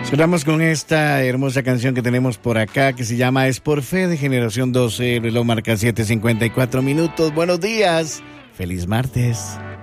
Cerramos con esta hermosa canción que tenemos por acá que se llama Es por Fe de Generación 12. El reloj marca 7:54 minutos. Buenos días. Feliz martes.